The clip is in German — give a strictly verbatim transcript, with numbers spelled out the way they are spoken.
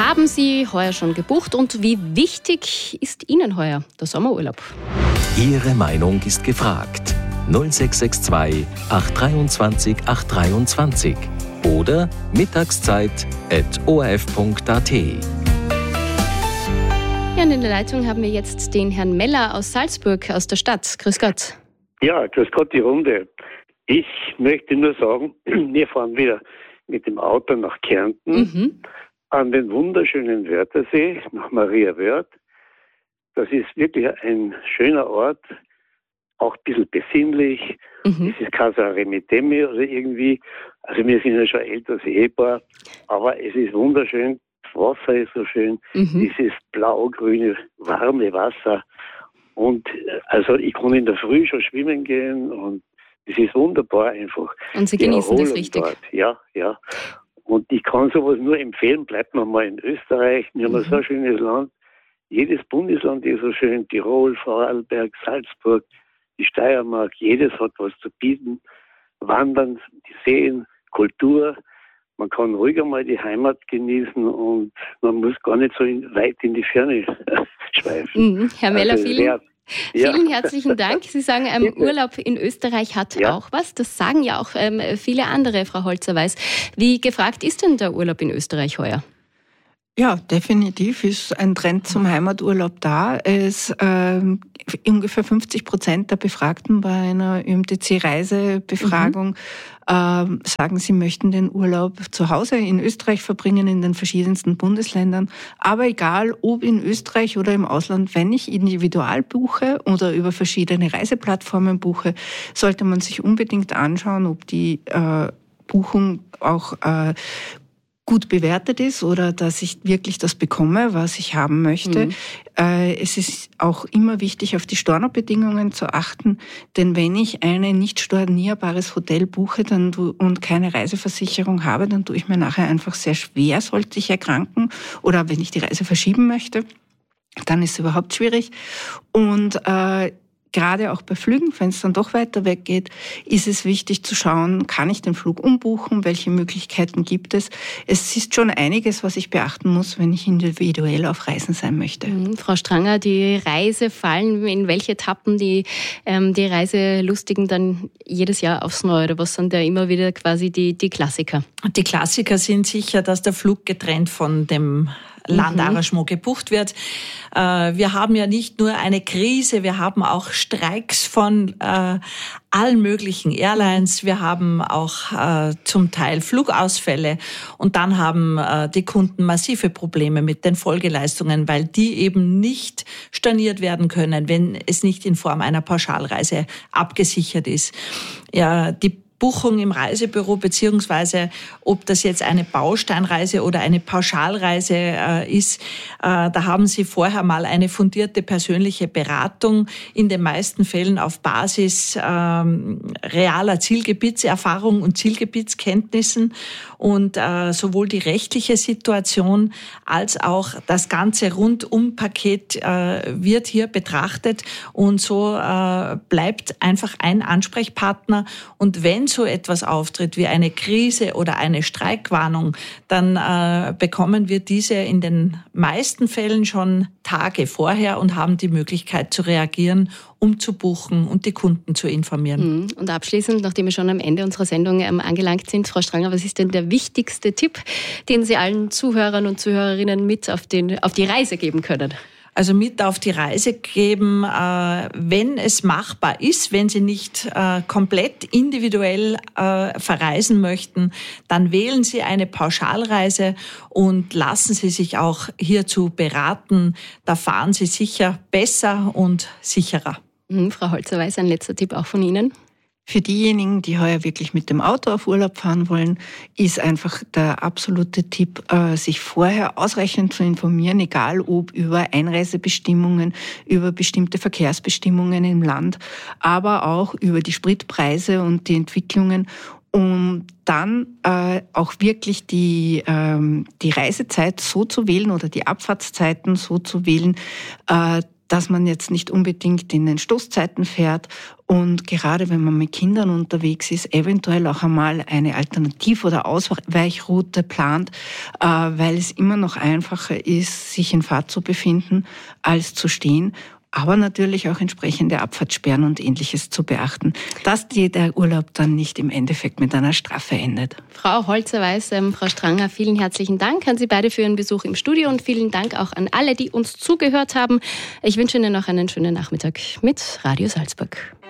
haben Sie heuer schon gebucht und wie wichtig ist Ihnen heuer der Sommerurlaub? Ihre Meinung ist gefragt. null sechs sechs zwei acht zwei acht drei oder mittagszeit at o r f punkt a t. Ja, und in der Leitung haben wir jetzt den Herrn Meller aus Salzburg, aus der Stadt. Grüß Gott. Ja, grüß Gott die Runde. Ich möchte nur sagen, wir fahren wieder mit dem Auto nach Kärnten, mhm. an den wunderschönen Wörthersee, nach Maria Wörth. Das ist wirklich ein schöner Ort, auch ein bisschen besinnlich. Mhm. Es ist kein Remitemi oder irgendwie. Also wir sind ja schon älteres Ehepaar, aber es ist wunderschön. Das Wasser ist so schön. Mhm. Dieses blau-grüne, warme Wasser. Und also ich kann in der Früh schon schwimmen gehen und es ist wunderbar einfach. Und Sie genießen das richtig? Dort. Ja, ja. Und ich kann sowas nur empfehlen, bleibt man mal in Österreich. Wir haben mhm. so ein schönes Land. Jedes Bundesland ist so schön. Tirol, Vorarlberg, Salzburg, die Steiermark. Jedes hat was zu bieten. Wandern, die Seen, Kultur. Man kann ruhiger mal die Heimat genießen und man muss gar nicht so in, weit in die Ferne schweifen. Mhm. Herr Meller, also, vielen, ja. vielen herzlichen Dank. Sie sagen, ähm, Urlaub in Österreich hat ja. auch was. Das sagen ja auch ähm, viele andere, Frau Holzer-Weiß. Wie gefragt ist denn der Urlaub in Österreich heuer? Ja, definitiv ist ein Trend zum Heimaturlaub da. Es äh, ungefähr fünfzig Prozent der Befragten bei einer Ö M T C-Reisebefragung mhm. äh, sagen, sie möchten den Urlaub zu Hause in Österreich verbringen, in den verschiedensten Bundesländern. Aber egal, ob in Österreich oder im Ausland, wenn ich individual buche oder über verschiedene Reiseplattformen buche, sollte man sich unbedingt anschauen, ob die äh, Buchung auch äh, gut bewertet ist oder dass ich wirklich das bekomme, was ich haben möchte. Mhm. Äh, es ist auch immer wichtig, auf die Stornobedingungen zu achten, denn wenn ich ein nicht stornierbares Hotel buche dann du, und keine Reiseversicherung habe, dann tue ich mir nachher einfach sehr schwer, sollte ich erkranken oder wenn ich die Reise verschieben möchte, dann ist es überhaupt schwierig. Und äh, gerade auch bei Flügen, wenn es dann doch weiter weg geht, ist es wichtig zu schauen, kann ich den Flug umbuchen, welche Möglichkeiten gibt es. Es ist schon einiges, was ich beachten muss, wenn ich individuell auf Reisen sein möchte. Mhm. Frau Stranger, die Reisefallen, in welche Etappen die, ähm, die Reiselustigen dann jedes Jahr aufs Neue, oder was sind da immer wieder quasi die, die Klassiker? Die Klassiker sind sicher, dass der Flug getrennt von dem Landarrangement gebucht wird. Wir haben ja nicht nur eine Krise, wir haben auch Streiks von äh, allen möglichen Airlines. Wir haben auch äh, zum Teil Flugausfälle und dann haben äh, die Kunden massive Probleme mit den Folgeleistungen, weil die eben nicht storniert werden können, wenn es nicht in Form einer Pauschalreise abgesichert ist. Ja, die Buchung im Reisebüro, beziehungsweise ob das jetzt eine Bausteinreise oder eine Pauschalreise äh, ist, äh, da haben Sie vorher mal eine fundierte persönliche Beratung, in den meisten Fällen auf Basis ähm, realer Zielgebietserfahrung und Zielgebietskenntnissen. Und äh, sowohl die rechtliche Situation als auch das ganze Rundum-Paket äh, wird hier betrachtet. Und so äh, bleibt einfach ein Ansprechpartner. Und wenn so etwas auftritt wie eine Krise oder eine Streikwarnung, dann äh, bekommen wir diese in den meisten Fällen schon Tage vorher und haben die Möglichkeit zu reagieren, um zu buchen und die Kunden zu informieren. Und abschließend, nachdem wir schon am Ende unserer Sendung ähm, angelangt sind, Frau Stranger, was ist denn der wichtigste Tipp, den Sie allen Zuhörern und Zuhörerinnen mit auf, den, auf die Reise geben können? Also mit auf die Reise geben, äh, wenn es machbar ist, wenn Sie nicht äh, komplett individuell äh, verreisen möchten, dann wählen Sie eine Pauschalreise und lassen Sie sich auch hierzu beraten. Da fahren Sie sicher besser und sicherer. Mhm, Frau Holzer-Weiß, ein letzter Tipp auch von Ihnen. Für diejenigen, die heuer wirklich mit dem Auto auf Urlaub fahren wollen, ist einfach der absolute Tipp, sich vorher ausreichend zu informieren, egal ob über Einreisebestimmungen, über bestimmte Verkehrsbestimmungen im Land, aber auch über die Spritpreise und die Entwicklungen, um dann äh, auch wirklich die, ähm, die Reisezeit so zu wählen oder die Abfahrtszeiten so zu wählen, äh, dass man jetzt nicht unbedingt in den Stoßzeiten fährt und gerade wenn man mit Kindern unterwegs ist, eventuell auch einmal eine Alternativ- oder Ausweichroute plant, äh, weil es immer noch einfacher ist, sich in Fahrt zu befinden, als zu stehen. Aber natürlich auch entsprechende Abfahrtssperren und Ähnliches zu beachten, dass die, der Urlaub dann nicht im Endeffekt mit einer Strafe endet. Frau Holzer-Weiß, ähm, Frau Stranger, vielen herzlichen Dank an Sie beide für Ihren Besuch im Studio und vielen Dank auch an alle, die uns zugehört haben. Ich wünsche Ihnen noch einen schönen Nachmittag mit Radio Salzburg.